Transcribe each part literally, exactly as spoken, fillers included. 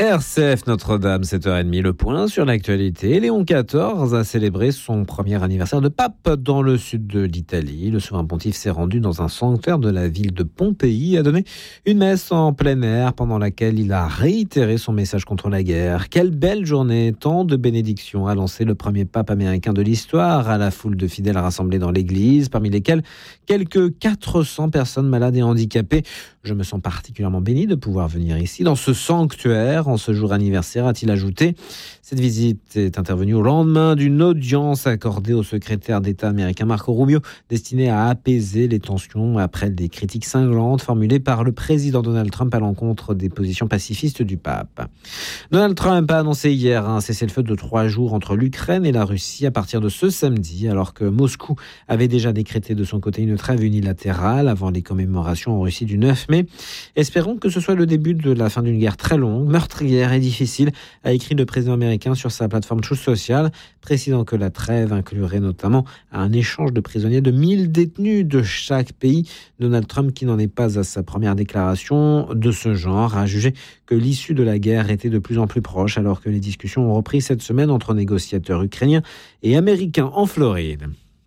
R C F Notre-Dame, sept heures trente, le point sur l'actualité. Léon quatorze a célébré son premier anniversaire de pape dans le sud de l'Italie. Le souverain pontife s'est rendu dans un sanctuaire de la ville de Pompéi et a donné une messe en plein air pendant laquelle il a réitéré son message contre la guerre. Quelle belle journée, tant de bénédictions a lancé le premier pape américain de l'histoire à la foule de fidèles rassemblés dans l'église, parmi lesquels quelques quatre cents personnes malades et handicapées. Je me sens particulièrement béni de pouvoir venir ici, dans ce sanctuaire, en ce jour anniversaire, a-t-il ajouté. Cette visite est intervenue au lendemain d'une audience accordée au secrétaire d'État américain Marco Rubio, destinée à apaiser les tensions après des critiques cinglantes formulées par le président Donald Trump à l'encontre des positions pacifistes du pape. Donald Trump a annoncé hier un cessez-le-feu de trois jours entre l'Ukraine et la Russie à partir de ce samedi, alors que Moscou avait déjà décrété de son côté une trêve unilatérale avant les commémorations en Russie du neuf mai. Espérons que ce soit le début de la fin d'une guerre très longue, meurtrière et difficile, a écrit le président américain sur sa plateforme Truth Social, précisant que la trêve inclurait notamment un échange de prisonniers de mille détenus de chaque pays. Donald Trump, qui n'en est pas à sa première déclaration de ce genre, a jugé que l'issue de la guerre était de plus en plus proche, alors que les discussions ont repris cette semaine entre négociateurs ukrainiens et américains en Floride.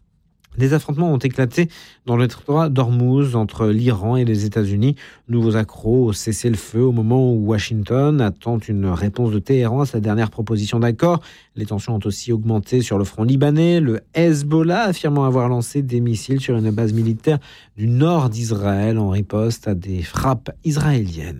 Des affrontements ont éclaté dans le territoire d'Ormuz entre l'Iran et les États-Unis. Nouveaux accros au cessez-le-feu au moment où Washington attend une réponse de Téhéran à sa dernière proposition d'accord. Les tensions ont aussi augmenté sur le front libanais. Le Hezbollah affirmant avoir lancé des missiles sur une base militaire du nord d'Israël en riposte à des frappes israéliennes.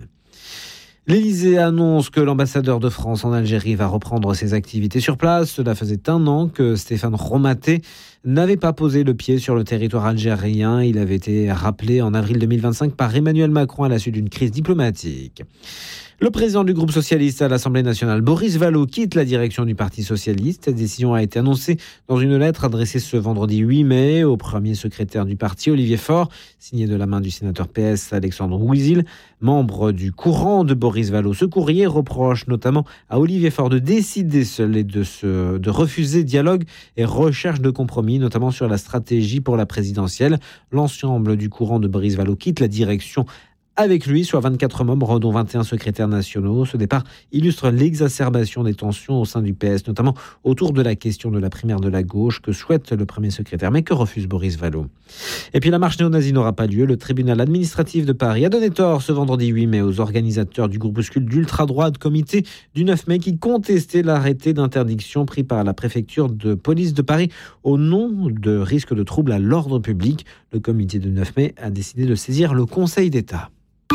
L'Élysée annonce que l'ambassadeur de France en Algérie va reprendre ses activités sur place. Cela faisait un an que Stéphane Romaté n'avait pas posé le pied sur le territoire algérien. Il avait été rappelé en avril deux mille vingt-cinq par Emmanuel Macron à la suite d'une crise diplomatique. Le président du groupe socialiste à l'Assemblée nationale, Boris Vallaud, quitte la direction du Parti socialiste. Cette décision a été annoncée dans une lettre adressée ce vendredi huit mai au premier secrétaire du parti, Olivier Faure, signée de la main du sénateur P S Alexandre Ouizil, membre du courant de Boris Vallaud. Ce courrier reproche notamment à Olivier Faure de décider seul et de, se, de refuser dialogue et recherche de compromis, notamment sur la stratégie pour la présidentielle. L'ensemble du courant de Boris Vallaud quitte la direction avec lui, soit vingt-quatre membres, dont vingt et un secrétaires nationaux. Ce départ illustre l'exacerbation des tensions au sein du P S, notamment autour de la question de la primaire de la gauche que souhaite le premier secrétaire, mais que refuse Boris Vallaud. Et puis la marche néo-nazie n'aura pas lieu. Le tribunal administratif de Paris a donné tort ce vendredi huit mai aux organisateurs du groupuscule d'ultra-droite Comité du neuf mai qui contestaient l'arrêté d'interdiction pris par la préfecture de police de Paris au nom de risque de trouble à l'ordre public. Le comité du neuf mai a décidé de saisir le Conseil d'État.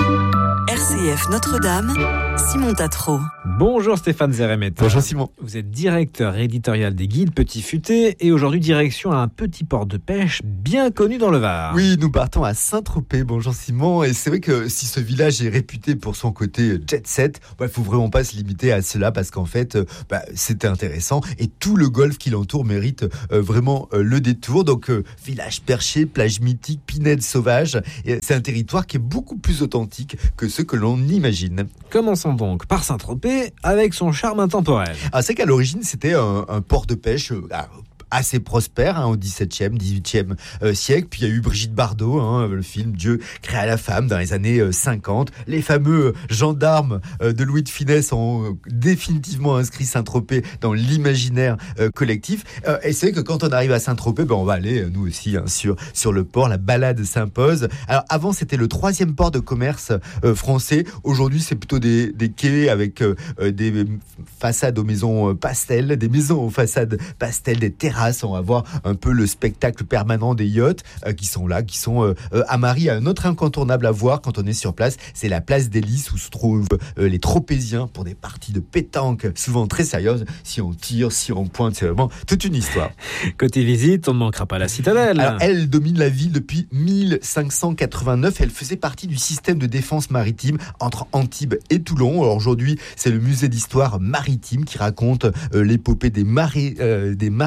R C F Notre-Dame, Simon Tatro. Bonjour Stéphane Zeremet. Bonjour Simon. Vous êtes directeur éditorial des Guides Petit Futé et aujourd'hui direction à un petit port de pêche bien connu dans le Var. Oui, nous partons à Saint-Tropez. Bonjour Simon. Et c'est vrai que si ce village est réputé pour son côté jet set, il ne faut vraiment pas se limiter à cela parce qu'en fait, bah, c'est intéressant et tout le golfe qui l'entoure mérite euh, vraiment euh, le détour. Donc, euh, village perché, plage mythique, pinède sauvage. Et c'est un territoire qui est beaucoup plus authentique que ce que l'on imagine. Commençons donc par Saint-Tropez avec son charme intemporel. Ah, c'est qu'à l'origine, c'était un, un port de pêche euh, assez prospère hein, au dix-septième, dix-huitième euh, siècle. Puis il y a eu Brigitte Bardot, hein, le film Dieu créa la femme dans les années euh, cinquante. Les fameux euh, gendarmes euh, de Louis de Funès ont euh, définitivement inscrit Saint-Tropez dans l'imaginaire euh, collectif. Euh, et c'est vrai que quand on arrive à Saint-Tropez, ben, on va aller, euh, nous aussi, hein, sur, sur le port. La balade s'impose. Alors avant, c'était le troisième port de commerce euh, français. Aujourd'hui, c'est plutôt des, des quais avec euh, des façades aux maisons pastel, des maisons aux façades pastel, des terrasses. On va voir un peu le spectacle permanent des yachts euh, qui sont là, qui sont euh, euh, amarrés à un autre incontournable à voir quand on est sur place. C'est la place des Lys où se trouvent euh, les tropéziens pour des parties de pétanque souvent très sérieuses. Si on tire, si on pointe, c'est vraiment toute une histoire. Côté visite, on ne manquera pas la citadelle. Alors, elle domine la ville depuis mille cinq cent quatre-vingt-neuf. Elle faisait partie du système de défense maritime entre Antibes et Toulon. Alors aujourd'hui, c'est le musée d'histoire maritime qui raconte euh, l'épopée des, marées, euh, des marins tropéziens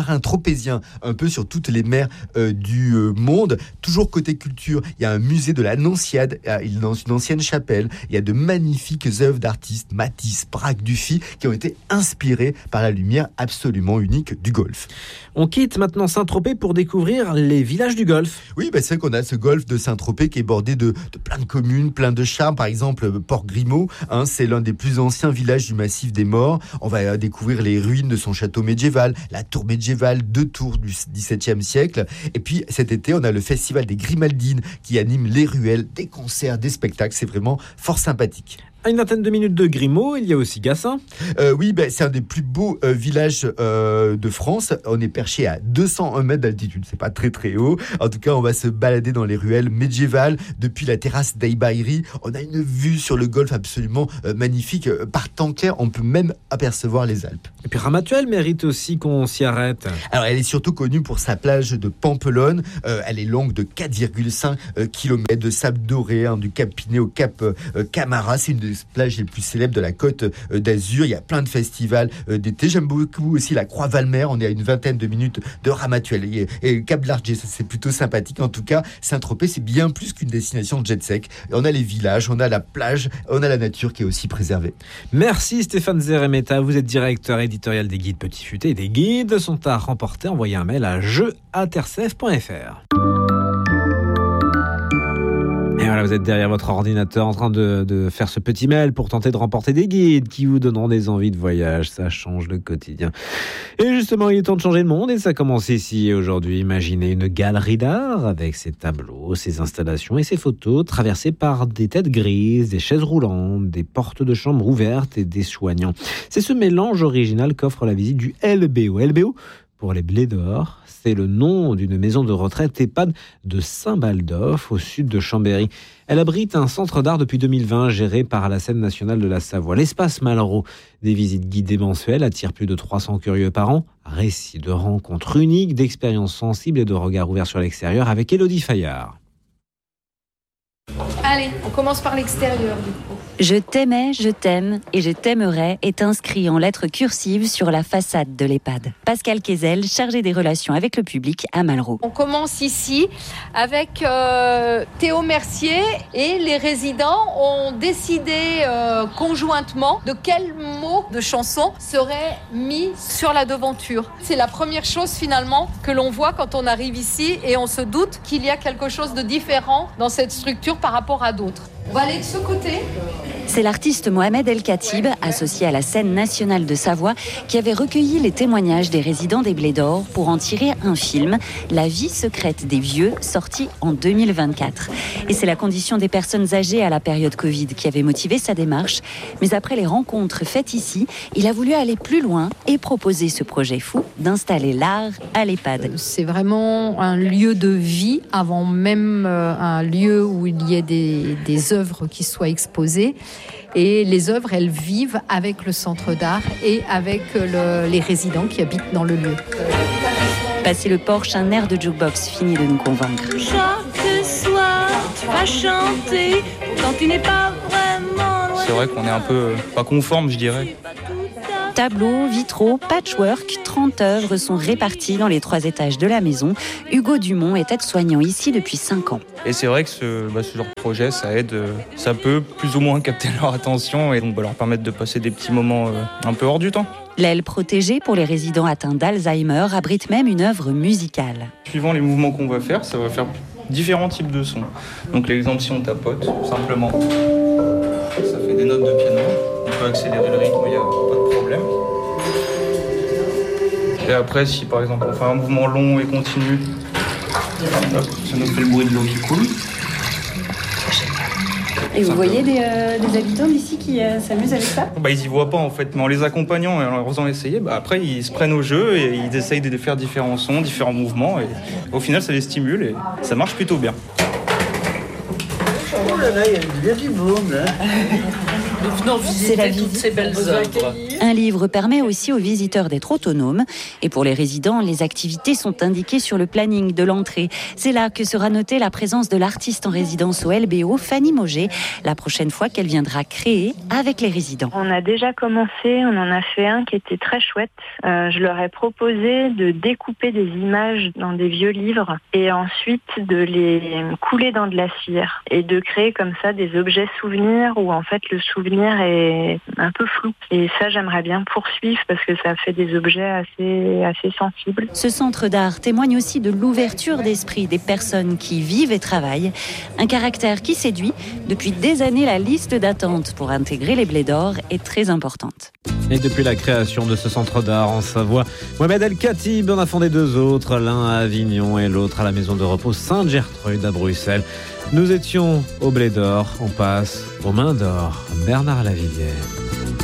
pompésiens, un peu sur toutes les mers euh, du euh, monde. Toujours côté culture, il y a un musée de la Nonciade, dans une ancienne chapelle. Il y a de magnifiques œuvres d'artistes, Matisse, Braque, Dufy, qui ont été inspirées par la lumière absolument unique du Golfe. On quitte maintenant Saint-Tropez pour découvrir les villages du Golfe. Oui, bah c'est vrai qu'on a ce golfe de Saint-Tropez qui est bordé de, de plein de communes, plein de charmes. Par exemple, Port-Grimaud, hein, c'est l'un des plus anciens villages du massif des Morts. On va découvrir les ruines de son château médiéval, la tour médiévale, deux tours du dix-septième siècle. Et puis cet été, on a le festival des Grimaldines qui anime les ruelles, des concerts, des spectacles. C'est vraiment fort sympathique. À une vingtaine de minutes de Grimaud, il y a aussi Gassin. Euh, oui, ben, c'est un des plus beaux euh, villages euh, de France. On est perché à deux cent un mètres d'altitude. C'est pas très très haut. En tout cas, on va se balader dans les ruelles médiévales. Depuis la terrasse d'Aïbaïri, on a une vue sur le golfe absolument euh, magnifique. Par temps clair, on peut même apercevoir les Alpes. Et puis Ramatuelle mérite aussi qu'on s'y arrête. Alors, elle est surtout connue pour sa plage de Pampelonne. Euh, elle est longue de quatre virgule cinq kilomètres de sable doré, hein, du Cap Pinet au Cap euh, Camara. C'est une des plages les plus célèbres de la Côte d'Azur. Il y a plein de festivals d'été. J'aime beaucoup aussi la Croix-Valmer. On est à une vingtaine de minutes de Ramatuelle. Et, et Cap de l'Arget, ça, c'est plutôt sympathique. En tout cas, Saint-Tropez, c'est bien plus qu'une destination jet sec. On a les villages, on a la plage, on a la nature qui est aussi préservée. Merci Stéphane Zeremeta. Vous êtes directeur éditorial des guides Petit Futé. Des guides sont à remporter. Envoyez un mail à jeux arobase tercef point f r. Et voilà, vous êtes derrière votre ordinateur en train de, de faire ce petit mail pour tenter de remporter des guides qui vous donneront des envies de voyage. Ça change le quotidien. Et justement, il est temps de changer le monde et ça commence ici aujourd'hui. Imaginez une galerie d'art avec ses tableaux, ses installations et ses photos traversées par des têtes grises, des chaises roulantes, des portes de chambre ouvertes et des soignants. C'est ce mélange original qu'offre la visite du L B O. L B O, pour les Blédors, c'est le nom d'une maison de retraite EHPAD de Saint-Baldoff, au sud de Chambéry. Elle abrite un centre d'art depuis deux mille vingt, géré par la Scène nationale de la Savoie. L'espace Malraux, des visites guidées mensuelles, attire plus de trois cents curieux par an. Récits de rencontres uniques, d'expériences sensibles et de regards ouverts sur l'extérieur avec Élodie Fayard. Allez, on commence par l'extérieur du coup. Je t'aimais, je t'aime et je t'aimerai est inscrit en lettres cursives sur la façade de l'EHPAD. Pascal Kézel, chargé des relations avec le public à Malraux. On commence ici avec euh, Théo Mercier et les résidents ont décidé euh, conjointement de quel mot de chanson serait mis sur la devanture. C'est la première chose finalement que l'on voit quand on arrive ici et on se doute qu'il y a quelque chose de différent dans cette structure par rapport à d'autres. On va aller de ce côté. C'est l'artiste Mohamed El Khatib, associé à la Scène nationale de Savoie, qui avait recueilli les témoignages des résidents des Blédors pour en tirer un film, La vie secrète des vieux, sorti en deux mille vingt-quatre. Et c'est la condition des personnes âgées à la période Covid qui avait motivé sa démarche. Mais après les rencontres faites ici, il a voulu aller plus loin et proposer ce projet fou d'installer l'art à l'EHPAD. C'est vraiment un lieu de vie avant même un lieu où il y ait des, des œuvres qui soient exposées. Et les œuvres, elles vivent avec le centre d'art et avec le, les résidents qui habitent dans le lieu. Passer le porche, un air de jukebox finit de nous convaincre. Chaque soir, tu vas chanter quand tu n'es pas vraiment loin. C'est vrai qu'on est un peu pas conforme, je dirais. Tableaux, vitraux, patchwork, trente œuvres sont réparties dans les trois étages de la maison. Hugo Dumont est aide-soignant ici depuis cinq ans. Et c'est vrai que ce, bah, ce genre de projet, ça aide, ça peut plus ou moins capter leur attention et donc bah, leur permettre de passer des petits moments euh, un peu hors du temps. L'aile protégée pour les résidents atteints d'Alzheimer abrite même une œuvre musicale. Suivant les mouvements qu'on va faire, ça va faire différents types de sons. Donc l'exemple, si on tapote, simplement, ça fait des notes de piano. On peut accélérer le rythme, il n'y a pas de problème. Et après, si par exemple on fait un mouvement long et continu, hop, ça nous fait le bruit de l'eau qui coule. Et vous voyez des, euh, des habitants d'ici qui euh, s'amusent avec ça ? Bah, ils y voient pas en fait, mais en les accompagnant et en leur faisant essayer, bah, après ils se prennent au jeu et ils essayent de faire différents sons, différents mouvements et au final ça les stimule et ça marche plutôt bien. là là, il y a du monde. Hein. Nous venons visiter toutes ces belles œuvres. Un livre permet aussi aux visiteurs d'être autonomes. Et pour les résidents, les activités sont indiquées sur le planning de l'entrée. C'est là que sera notée la présence de l'artiste en résidence au L B O, Fanny Mauger, la prochaine fois qu'elle viendra créer avec les résidents. On a déjà commencé, on en a fait un qui était très chouette. Euh, je leur ai proposé de découper des images dans des vieux livres et ensuite de les couler dans de la cire et de créer comme ça des objets souvenirs où en fait le souvenir est un peu flou. Et ça, j'aimerais bien poursuivre parce que ça fait des objets assez, assez sensibles. Ce centre d'art témoigne aussi de l'ouverture d'esprit des personnes qui vivent et travaillent. Un caractère qui séduit. Depuis des années, la liste d'attente pour intégrer les Blés d'Or est très importante. Et depuis la création de ce centre d'art en Savoie, Mohamed El Khatib en a fondé deux autres, l'un à Avignon et l'autre à la maison de repos Sainte-Gertrude à Bruxelles. Nous étions au Blé d'Or, on passe aux Mains d'Or. Bernard Lavillière.